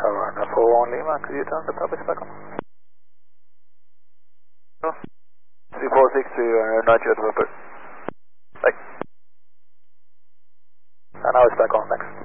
Runner 41 Lima, could you turn the topics back on? 3462, not yet, Rupert. Thanks. And now it's back on, thanks.